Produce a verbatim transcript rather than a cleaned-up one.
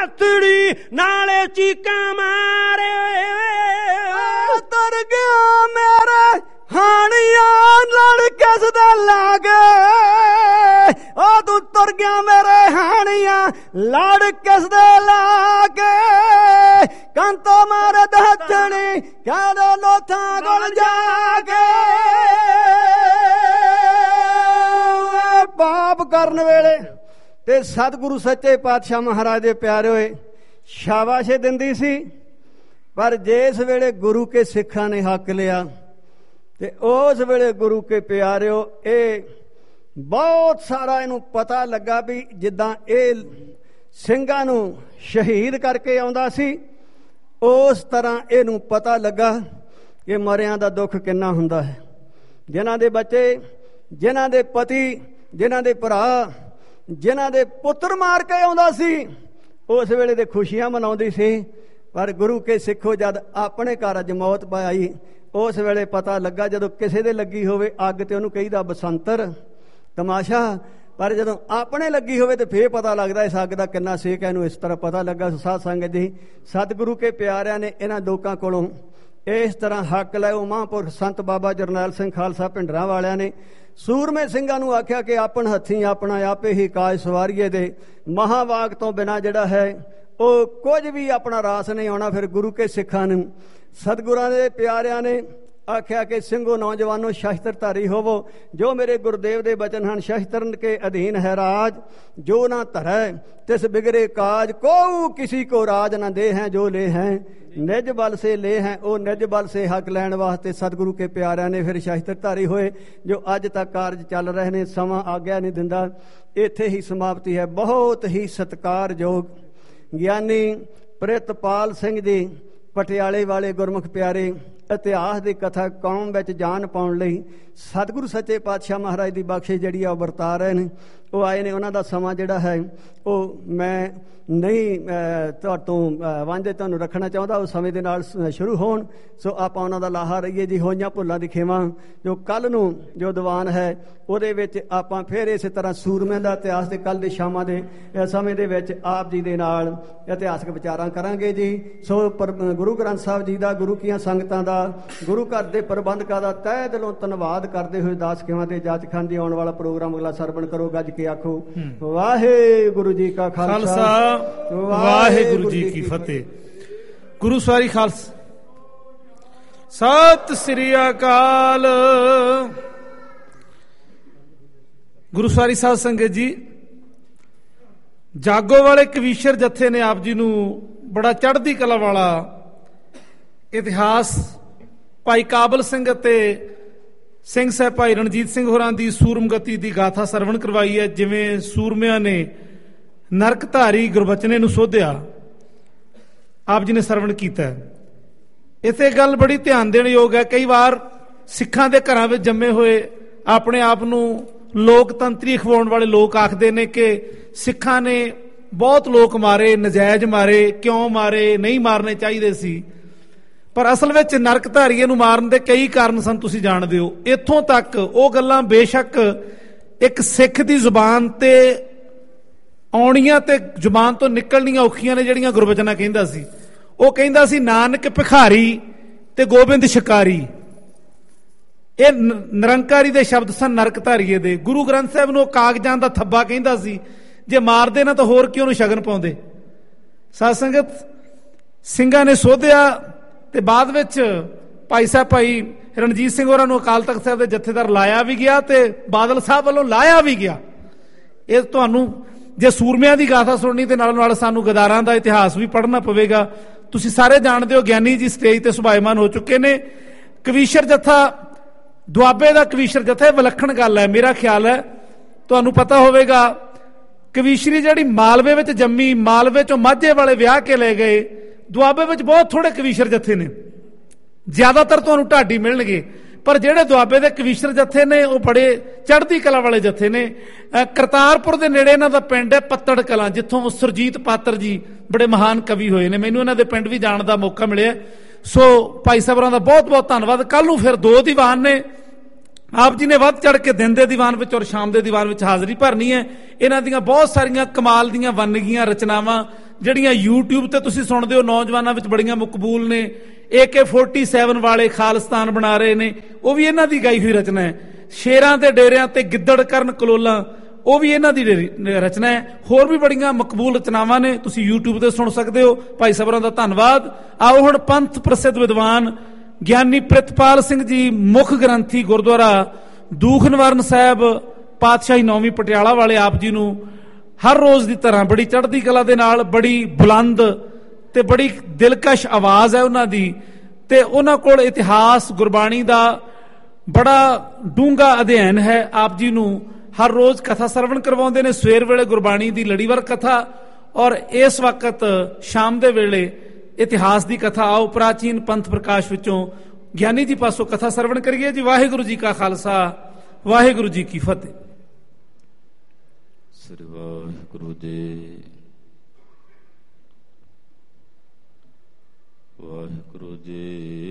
ਤੜੀ ਨਾਲੇ ਚੀਕਾਂ ਮਾਰੇ ਤਰ ਗਿਆ ਮੇਰੇ ਹਾਣੀਆਂ ਲੜ ਕਿਸ ਦੇ ਲਾਗੇ ਉਹ ਤੂੰ ਤੁਰ ਗਿਆ ਮੇਰੇ ਹਾਣੀਆਂ ਲੜ ਕਿਸ ਦੇ ਲਾਗੇ ਕੰਤੋ ਮਾਰੇ ਦਹਚਣੀ ਕਹਿੰਦੇ ਲੋਥਾਂ ਕੋਲ ਜਾ ਕੇ ਪਾਪ ਕਰਨ ਵੇਲੇ ਤੇ ਸਤਿਗੁਰੂ ਸੱਚੇ ਪਾਤਸ਼ਾਹ ਮਹਾਰਾਜ ਦੇ ਪਿਆਰੇ ਹੋਏ ਸ਼ਾਬਾਸ਼ੇ ਦਿੰਦੀ ਸੀ। ਪਰ ਜਿਸ ਵੇਲੇ ਗੁਰੂ ਕੇ ਸਿੱਖਾਂ ਨੇ ਹੱਕ ਲਿਆ ਤੇ ਉਸ ਵੇਲੇ ਗੁਰੂ ਕੇ ਪਿਆਰਿਓ ਇਹ ਬਹੁਤ ਸਾਰਾ ਇਹਨੂੰ ਪਤਾ ਲੱਗਾ ਵੀ ਜਿੱਦਾਂ ਇਹ ਸਿੰਘਾਂ ਨੂੰ ਸ਼ਹੀਦ ਕਰਕੇ ਆਉਂਦਾ ਸੀ ਉਸ ਤਰ੍ਹਾਂ ਇਹਨੂੰ ਪਤਾ ਲੱਗਾ ਕਿ ਮਰਿਆਂ ਦਾ ਦੁੱਖ ਕਿੰਨਾ ਹੁੰਦਾ ਹੈ। ਜਿਨ੍ਹਾਂ ਦੇ ਬੱਚੇ, ਜਿਨ੍ਹਾਂ ਦੇ ਪਤੀ, ਜਿਨ੍ਹਾਂ ਦੇ ਭਰਾ, ਜਿਨ੍ਹਾਂ ਦੇ ਪੁੱਤਰ ਮਾਰ ਕੇ ਆਉਂਦਾ ਸੀ ਉਸ ਵੇਲੇ ਦੇ ਖੁਸ਼ੀਆਂ ਮਨਾਉਂਦੀ ਸੀ। ਪਰ ਗੁਰੂ ਕੇ ਸਿੱਖੋ ਜਦ ਆਪਣੇ ਘਰ ਅੱਜ ਮੌਤ ਪਾਈ ਉਸ ਵੇਲੇ ਪਤਾ ਲੱਗਾ ਜਦੋਂ ਕਿਸੇ ਦੇ ਲੱਗੀ ਹੋਵੇ ਅੱਗ ਤੇ ਉਹਨੂੰ ਕਹੀਦਾ ਬਸੰਤਰ ਤਮਾਸ਼ਾ, ਪਰ ਜਦੋਂ ਆਪਣੇ ਲੱਗੀ ਹੋਵੇ ਤੇ ਫੇਰ ਪਤਾ ਲੱਗਦਾ ਇਸ ਅੱਗ ਦਾ ਕਿੰਨਾ ਸੇਕ ਹੈ। ਇਹਨੂੰ ਇਸ ਤਰ੍ਹਾਂ ਪਤਾ ਲੱਗਾ। ਸਾਧ ਸੰਗਤ ਜੀ, ਸਤਿਗੁਰੂ ਕੇ ਪਿਆਰਿਆਂ ਨੇ ਇਹਨਾਂ ਲੋਕਾਂ ਕੋਲੋਂ ਇਸ ਤਰ੍ਹਾਂ ਹੱਕ ਲੈ ਉਹ ਮਹਾਂਪੁਰਖ ਸੰਤ ਬਾਬਾ ਜਰਨੈਲ ਸਿੰਘ ਖਾਲਸਾ ਭਿੰਡਰਾਂ ਵਾਲਿਆਂ ਨੇ ਸੂਰਮੇ ਸਿੰਘਾਂ ਨੂੰ ਆਖਿਆ ਕਿ ਆਪਣ ਹੱਥੀਂ ਆਪਣਾ ਆਪੇ ਹੀ ਕਾਜ ਸਵਾਰੀਏ ਦੇ ਮਹਾਵਾਕ ਤੋਂ ਬਿਨਾਂ ਜਿਹੜਾ ਹੈ ਉਹ ਕੁਝ ਵੀ ਆਪਣਾ ਰਾਸ ਨਹੀਂ ਆਉਣਾ। ਫਿਰ ਗੁਰੂ ਕੇ ਸਿੱਖਾਂ ਨੂੰ ਸਤਿਗੁਰਾਂ ਦੇ ਪਿਆਰਿਆਂ ਨੇ ਆਖਿਆ ਕਿ ਸਿੰਘੋ ਨੌਜਵਾਨੋ ਸ਼ਸਤਰਧਾਰੀ ਹੋਵੋ, ਜੋ ਮੇਰੇ ਗੁਰਦੇਵ ਦੇ ਬਚਨ ਹਨ। ਸ਼ਸਤਰਨ ਕੇ ਅਧੀਨ ਹੈ ਰਾਜ, ਜੋ ਨਾ ਧਰੈ ਤਿਸ ਬਿਗੜੇ ਕਾਜ। ਕੋ ਕਿਸੀ ਕੋ ਰਾਜ ਨਾ ਦੇ ਹੈ, ਜੋ ਲੈ ਹੈ ਨਿਜ ਬਲ ਸੇ ਲੈ ਹੈ। ਉਹ ਨਿਜ ਬਲ ਸੇ ਹੱਕ ਲੈਣ ਵਾਸਤੇ ਸਤਿਗੁਰੂ ਕੇ ਪਿਆਰਿਆਂ ਨੇ ਫਿਰ ਸ਼ਸਤਰਧਾਰੀ ਹੋਏ, ਜੋ ਅੱਜ ਤੱਕ ਕਾਰਜ ਚੱਲ ਰਹੇ ਨੇ। ਸਮਾਂ ਆਗਿਆ ਨਹੀਂ ਦਿੰਦਾ, ਇੱਥੇ ਹੀ ਸਮਾਪਤੀ ਹੈ। ਬਹੁਤ ਹੀ ਸਤਿਕਾਰਯੋਗ ਗਿਆਨੀ ਪ੍ਰਿਤਪਾਲ ਸਿੰਘ ਜੀ ਪਟਿਆਲੇ ਵਾਲੇ ਗੁਰਮੁਖ ਪਿਆਰੇ ਇਤਿਹਾਸ ਦੀ ਕਥਾ ਕੌਮ ਵਿੱਚ ਜਾਨ ਪਾਉਣ ਲਈ ਸਤਿਗੁਰੂ ਸੱਚੇ ਪਾਤਸ਼ਾਹ ਮਹਾਰਾਜ ਦੀ ਬਖਸ਼ਿਸ਼ ਜਿਹੜੀ ਆ ਉਹ ਵਰਤਾ ਰਹੇ ਨੇ। ਉਹ ਆਏ ਨੇ, ਉਹਨਾਂ ਦਾ ਸਮਾਂ ਜਿਹੜਾ ਹੈ ਉਹ ਮੈਂ ਨਹੀਂ ਤੁਹਾਡੇ ਤੋਂ ਵਾਂਝੇ ਤੁਹਾਨੂੰ ਰੱਖਣਾ ਚਾਹੁੰਦਾ, ਉਹ ਸਮੇਂ ਦੇ ਨਾਲ ਸ਼ੁਰੂ ਹੋਣ। ਸੋ ਆਪਾਂ ਉਹਨਾਂ ਦਾ ਲਾਹਾ ਰਹੀਏ ਜੀ। ਹੋਈਆਂ ਭੁੱਲਾਂ ਦੀ ਖੇਵਾਂ ਜੋ ਕੱਲ੍ਹ ਨੂੰ ਜੋ ਦੀਵਾਨ ਹੈ ਉਹਦੇ ਵਿੱਚ ਆਪਾਂ ਫਿਰ ਇਸੇ ਤਰ੍ਹਾਂ ਸੂਰਮਿਆਂ ਦਾ ਇਤਿਹਾਸ ਤੇ ਕੱਲ੍ਹ ਦੇ ਸ਼ਾਮਾਂ ਦੇ ਸਮੇਂ ਦੇ ਵਿੱਚ ਆਪ ਜੀ ਦੇ ਨਾਲ ਇਤਿਹਾਸਕ ਵਿਚਾਰਾਂ ਕਰਾਂਗੇ ਜੀ। ਸੋ ਪਰ ਗੁਰੂ ਗ੍ਰੰਥ ਸਾਹਿਬ ਜੀ ਦਾ, ਗੁਰੂ ਕੀਆਂ ਸੰਗਤਾਂ ਦਾ, ਗੁਰੂ ਘਰ ਦੇ ਪ੍ਰਬੰਧਕਾਂ ਦਾ ਤਹਿ ਦਿਲੋਂ ਧੰਨਵਾਦ ਕਰਦੇ ਹੋਏ ਦਾਸ ਖੇਵਾਂ ਦੇ ਜਾਚਖਾਨ ਦੀ ਆਉਣ ਵਾਲਾ ਪ੍ਰੋਗਰਾਮ ਅਗਲਾ ਸਰਵਣ ਕਰੋ। ਗੱਜ ਕੇ ਆਖੋ ਵਾਹਿਗੁਰੂ ਜੀ ਕਾ ਖਾਲਸਾ, ਵਾਹਿਗੁਰੂ ਜੀ ਕੀ ਫਤਿਹ। ਗੁਰੂ ਸਵਾਰੀ ਖਾਲਸਾ, ਸਤਿ ਸ੍ਰੀ ਅਕਾਲ। ਗੁਰੂ ਸਵਾਰੀ ਸਾਧ ਸੰਗਤ ਜੀ, ਜਾਗੋ ਵਾਲੇ ਕਵੀਸ਼ਰ ਜਥੇ ਨੇ ਆਪ ਜੀ ਨੂੰ ਬੜਾ ਚੜ੍ਹਦੀ ਕਲਾ ਵਾਲਾ ਇਤਿਹਾਸ ਭਾਈ ਕਾਬਲ ਸਿੰਘ ਅਤੇ ਸਿੰਘ ਸਾਹਿਬ ਭਾਈ ਰਣਜੀਤ ਸਿੰਘ ਹੋਰਾਂ ਦੀ ਸੂਰਮਗਤੀ ਦੀ ਗਾਥਾ ਸਰਵਣ ਕਰਵਾਈ ਹੈ। ਜਿਵੇਂ ਸੂਰਮਿਆਂ ਨੇ ਨਰਕਧਾਰੀ ਗੁਰਬਚਨੇ ਨੂੰ ਸੋਧਿਆ, ਆਪ ਜੀ ਨੇ ਸਰਵਣ ਕੀਤਾ। ਇੱਥੇ ਗੱਲ ਬੜੀ ਧਿਆਨ ਦੇਣ ਯੋਗ ਹੈ। ਕਈ ਵਾਰ ਸਿੱਖਾਂ ਦੇ ਘਰਾਂ ਵਿੱਚ ਜੰਮੇ ਹੋਏ ਆਪਣੇ ਆਪ ਨੂੰ ਲੋਕਤੰਤਰੀ ਅਖਵਾਉਣ ਵਾਲੇ ਲੋਕ ਆਖਦੇ ਨੇ ਕਿ ਸਿੱਖਾਂ ਨੇ ਬਹੁਤ ਲੋਕ ਮਾਰੇ, ਨਜਾਇਜ਼ ਮਾਰੇ, ਕਿਉਂ ਮਾਰੇ, ਨਹੀਂ ਮਾਰਨੇ ਚਾਹੀਦੇ ਸੀ। ਪਰ ਅਸਲ ਵਿੱਚ ਨਰਕਧਾਰੀਏ ਨੂੰ ਮਾਰਨ ਦੇ ਕਈ ਕਾਰਨ ਸਨ, ਤੁਸੀਂ ਜਾਣਦੇ ਹੋ। ਇੱਥੋਂ ਤੱਕ ਉਹ ਗੱਲਾਂ ਬੇਸ਼ੱਕ ਇੱਕ ਸਿੱਖ ਦੀ ਜ਼ੁਬਾਨ ਤੇ ਆਉਣੀਆਂ ਤੇ ਜ਼ੁਬਾਨ ਤੋਂ ਨਿਕਲਣੀਆਂ ਔਖੀਆਂ ਨੇ, ਜਿਹੜੀਆਂ ਗੁਰਬਚਨਾ ਕਹਿੰਦਾ ਸੀ। ਉਹ ਕਹਿੰਦਾ ਸੀ ਨਾਨਕ ਭਿਖਾਰੀ ਤੇ ਗੋਬਿੰਦ ਸ਼ਿਕਾਰੀ। ਇਹ ਨਿਰੰਕਾਰੀ ਦੇ ਸ਼ਬਦ ਸਨ ਨਰਕਧਾਰੀਏ ਦੇ। ਗੁਰੂ ਗ੍ਰੰਥ ਸਾਹਿਬ ਨੂੰ ਕਾਗਜ਼ਾਂ ਦਾ ਥੱਬਾ ਕਹਿੰਦਾ ਸੀ, ਜੇ ਮਾਰਦੇ ਨਾ ਤਾਂ ਹੋਰ ਕਿਉਂ ਨੂੰ ਸ਼ਗਨ ਪਾਉਂਦੇ। ਸਾਧ ਸੰਗਤ, ਸਿੰਘਾਂ ਨੇ ਸੋਧਿਆ ਤੇ ਬਾਅਦ ਵਿੱਚ ਭਾਈ ਸਾਹਿਬ ਭਾਈ ਰਣਜੀਤ ਸਿੰਘ ਹੋਰਾਂ ਨੂੰ ਅਕਾਲ ਤਖਤ ਸਾਹਿਬ ਦੇ ਜਥੇਦਾਰ ਲਾਇਆ ਵੀ ਗਿਆ ਤੇ ਬਾਦਲ ਸਾਹਿਬ ਵੱਲੋਂ ਲਾਇਆ ਵੀ ਗਿਆ। ਇਹ ਤੁਹਾਨੂੰ ਜੇ ਸੂਰਮਿਆਂ ਦੀ ਗਾਥਾ ਸੁਣਨੀ ਤੇ ਨਾਲ ਨਾਲ ਸਾਨੂੰ ਗਦਾਰਾਂ ਦਾ ਇਤਿਹਾਸ ਵੀ ਪੜ੍ਹਨਾ ਪਵੇਗਾ। ਤੁਸੀਂ ਸਾਰੇ ਜਾਣਦੇ ਹੋ, ਗਿਆਨੀ ਜੀ ਸਟੇਜ ਤੇ ਸੁਭਾਇਮਾਨ ਹੋ ਚੁੱਕੇ ਨੇ। ਕਵੀਸ਼ਰ ਜਥਾ, ਦੁਆਬੇ ਦਾ ਕਵੀਸ਼ਰ ਜਥਾ, ਇਹ ਵਿਲੱਖਣ ਗੱਲ ਹੈ। ਮੇਰਾ ਖਿਆਲ ਹੈ ਤੁਹਾਨੂੰ ਪਤਾ ਹੋਵੇਗਾ, ਕਵੀਸ਼ਰੀ ਜਿਹੜੀ ਮਾਲਵੇ ਵਿੱਚ ਜੰਮੀ, ਮਾਲਵੇ ਚੋਂ ਮਾਝੇ ਵਾਲੇ ਵਿਆਹ ਕੇ ਲੈ ਗਏ। ਦੁਆਬੇ ਵਿੱਚ ਬਹੁਤ ਥੋੜੇ ਕਵੀਸ਼ਰ ਜਥੇ ਨੇ, ਜ਼ਿਆਦਾਤਰ ਤੁਹਾਨੂੰ ਢਾਡੀ ਮਿਲਣਗੇ। ਪਰ ਜਿਹੜੇ ਦੁਆਬੇ ਦੇ ਕਵੀਸ਼ਰ ਜਥੇ ਨੇ ਉਹ ਬੜੇ ਚੜ੍ਹਦੀ ਕਲਾ ਵਾਲੇ ਜਥੇ ਨੇ। ਕਰਤਾਰਪੁਰ ਦੇ ਨੇੜੇ ਇਹਨਾਂ ਦਾ ਪਿੰਡ ਹੈ ਪੱਤੜ ਕਲਾਂ, ਜਿੱਥੋਂ ਸੁਰਜੀਤ ਪਾਤਰ ਜੀ ਬੜੇ ਮਹਾਨ ਕਵੀ ਹੋਏ ਨੇ। ਮੈਨੂੰ ਇਹਨਾਂ ਦੇ ਪਿੰਡ ਵੀ ਜਾਣ ਦਾ ਮੌਕਾ ਮਿਲਿਆ। ਸੋ ਭਾਈ ਸਾਹਿਬਾਂ ਦਾ ਬਹੁਤ ਬਹੁਤ ਧੰਨਵਾਦ। ਕੱਲ੍ਹ ਨੂੰ ਫਿਰ ਦੋ ਦੀਵਾਨ ਨੇ। ਆਪ ਜੀ ਨੇ ਵੱਧ ਚੜ੍ਹ ਕੇ ਦਿਨ ਦੇ ਦੀਵਾਨ ਵਿੱਚ ਔਰ ਸ਼ਾਮ ਦੇ ਦੀਵਾਨ ਵਿੱਚ ਹਾਜ਼ਰੀ ਭਰਨੀ ਹੈ। ਇਹਨਾਂ ਦੀਆਂ ਬਹੁਤ ਸਾਰੀਆਂ ਕਮਾਲ ਦੀਆਂ ਵੰਨਗੀਆਂ ਰਚਨਾਵਾਂ ਜਿਹੜੀਆਂ YouTube ਤੇ ਤੁਸੀਂ ਸੁਣਦੇ ਹੋ ਨੌਜਵਾਨਾਂ ਵਿੱਚ ਬੜੀਆਂ ਮਕਬੂਲ ਨੇ, ਏ ਕੇ ਸੈਂਤਾਲੀ ਵਾਲੇ ਖਾਲਿਸਤਾਨ ਬਣਾ ਰਹੇ ਨੇ, ਉਹ ਵੀ ਇਹਨਾਂ ਦੀ ਗਾਈ ਹੋਈ ਰਚਨਾ ਹੈ। ਸ਼ੇਰਾਂ ਦੇ ਡੇਰਿਆਂ ਤੇ ਗਿੱਦੜ ਕਰਨ ਕਲੋਲਾਂ, ਉਹ ਵੀ ਇਹਨਾਂ ਦੀ ਰਚਨਾ ਹੈ। ਹੋਰ ਵੀ ਬੜੀਆਂ ਮਕਬੂਲ ਰਚਨਾਵਾਂ ਨੇ, ਤੁਸੀਂ YouTube ਤੇ ਸੁਣ ਸਕਦੇ ਹੋ। ਭਾਈ ਸਬਰਾਂ ਦਾ ਧੰਨਵਾਦ। ਆਓ ਹੁਣ ਪੰਥ ਪ੍ਰਸਿੱਧ ਵਿਦਵਾਨ ਗਿਆਨੀ ਪ੍ਰਿਤਪਾਲ ਸਿੰਘ ਜੀ, ਮੁੱਖ ਗ੍ਰੰਥੀ ਗੁਰਦੁਆਰਾ ਦੂਖ ਨਿਵਾਰਨ ਸਾਹਿਬ ਪਾਤਸ਼ਾਹੀ ਨੌਵੀਂ ਪਟਿਆਲਾ ਵਾਲੇ, ਆਪ ਜੀ ਨੂੰ ਹਰ ਰੋਜ਼ ਦੀ ਤਰ੍ਹਾਂ ਬੜੀ ਚੜ੍ਹਦੀ ਕਲਾ ਦੇ ਨਾਲ, ਬੜੀ ਬੁਲੰਦ ਤੇ ਬੜੀ ਦਿਲਕਸ਼ ਆਵਾਜ਼ ਹੈ ਉਹਨਾਂ ਦੀ, ਤੇ ਉਹਨਾਂ ਕੋਲ ਇਤਿਹਾਸ ਗੁਰਬਾਣੀ ਦਾ ਬੜਾ ਡੂੰਘਾ ਅਧਿਐਨ ਹੈ। ਆਪ ਜੀ ਨੂੰ ਹਰ ਰੋਜ਼ ਕਥਾ ਸਰਵਣ ਕਰਵਾਉਂਦੇ ਨੇ, ਸਵੇਰ ਵੇਲੇ ਗੁਰਬਾਣੀ ਦੀ ਲੜੀਵਾਰ ਕਥਾ, ਔਰ ਇਸ ਵਕਤ ਸ਼ਾਮ ਦੇ ਵੇਲੇ ਇਤਿਹਾਸ ਦੀ ਕਥਾ। ਆਓ ਪ੍ਰਾਚੀਨ ਪੰਥ ਪ੍ਰਕਾਸ਼ ਵਿੱਚੋਂ ਗਿਆਨੀ ਜੀ ਪਾਸੋਂ ਕਥਾ ਸਰਵਣ ਕਰੀਏ ਜੀ। ਵਾਹਿਗੁਰੂ ਜੀ ਕਾ ਖਾਲਸਾ, ਵਾਹਿਗੁਰੂ ਜੀ ਕੀ ਫਤਿਹ। ਸ੍ਰੀ ਵਾਹਿਗੁਰੂ ਜੀ। ਵਾਹਿਗੁਰੂ ਜੀ